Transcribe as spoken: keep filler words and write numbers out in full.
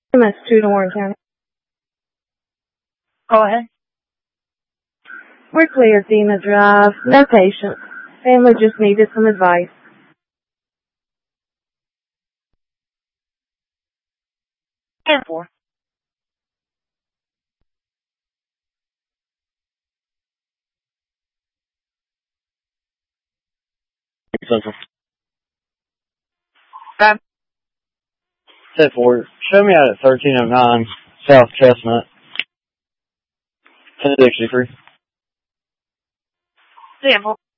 M S two to Warren County. Go ahead. We're clear, Dina Drive. No patients. Family just needed some advice. ten four. Central. Five. ten four. Show me out at thirteen oh nine South Chestnut. ten sixty-three. Sample.